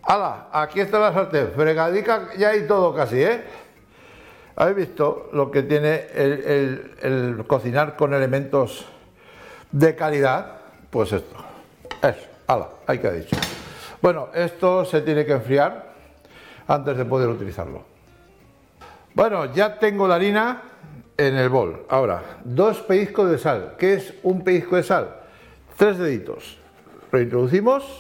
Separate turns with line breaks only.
¡Hala! Aquí está la sartén, fregadica ya y todo casi, ¿eh? ¿Habéis visto lo que tiene el cocinar con elementos de calidad? Pues esto. Eso, ¡hala! Ahí que ha dicho. Bueno, esto se tiene que enfriar antes de poder utilizarlo. Bueno, ya tengo la harina en el bol. Ahora, 2 pellizcos de sal. ¿Qué es un pellizco de sal? 3 deditos. Lo introducimos